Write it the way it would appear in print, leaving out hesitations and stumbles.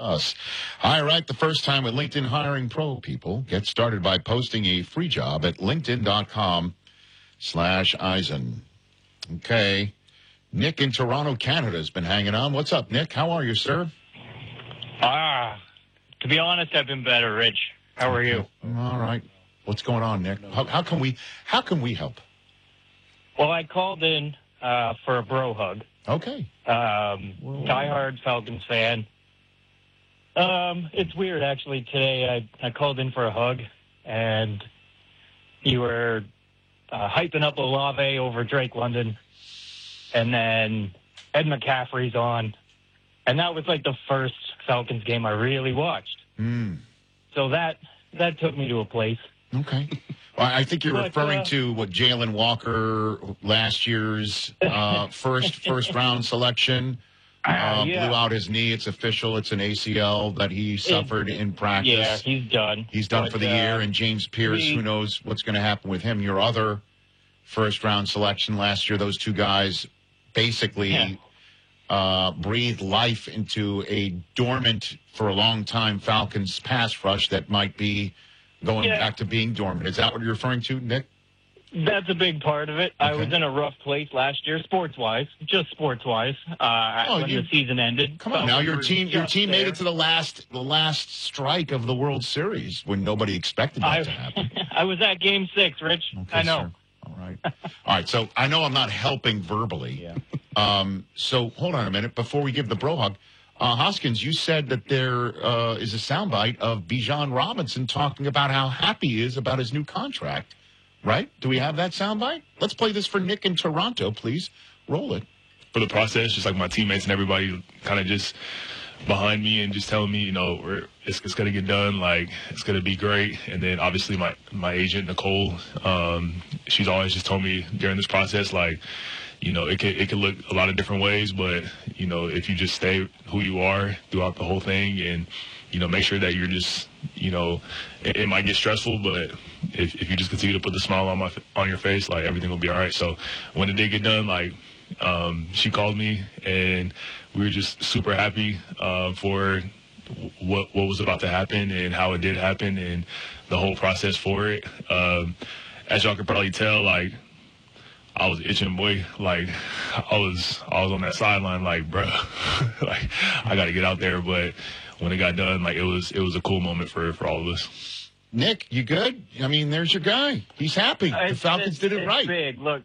us. Hire right the first time with LinkedIn Hiring Pro, people. Get started by posting a free job at linkedin.com/Eisen. Okay. Nick in Toronto, Canada has been hanging on. What's up, Nick? How are you, sir? To be honest, I've been better, Rich. How are you? All right. What's going on, Nick? How can we help? Well, I called in for a bro hug. Okay. Diehard Falcons fan. It's weird, actually. Today I called in for a hug, and you were hyping up Olave over Drake London, and then Ed McCaffrey's on, and that was like the first Falcons game I really watched. So that took me to a place. Okay. Well, I think you're referring to what Jalen Walker, last year's first round selection, blew out his knee. It's official. It's an ACL that he suffered in practice. Yeah, he's done. He's done for the year. And James Pierce, who knows what's going to happen with him? Your other first round selection last year, those two guys basically breathed life into a dormant for a long time Falcons pass rush that might be going back to being dormant. Is that what you're referring to, Nick? That's a big part of it. Okay. I was in a rough place last year, sports-wise, when the season ended. Come on now, your team made it to the last strike of the World Series when nobody expected that to happen. I was at Game 6, Rich. Okay, I know. Sir. All right. So I know I'm not helping verbally. So hold on a minute before we give the bro hug. Hoskins, you said that there is a soundbite of Bijan Robinson talking about how happy he is about his new contract, right? Do we have that soundbite? Let's play this for Nick in Toronto, please. Roll it. For the process, just like my teammates and everybody kind of just behind me and just telling me, it's going to get done, like, it's going to be great. And then obviously my agent, Nicole, she's always just told me during this process, like, it could look a lot of different ways, but, if you just stay who you are throughout the whole thing and, make sure that you're just, it might get stressful, but if you just continue to put the smile on your face, like, everything will be all right. So when it did get done, like, she called me and we were just super happy for what was about to happen and how it did happen and the whole process for it. As y'all can probably tell, like, I was itching, boy. Like, I was on that sideline, like, bro, like, I got to get out there. But when it got done, like, it was a cool moment for all of us. Nick, you good? I mean, there's your guy. He's happy. The Falcons did it right. Big. Look,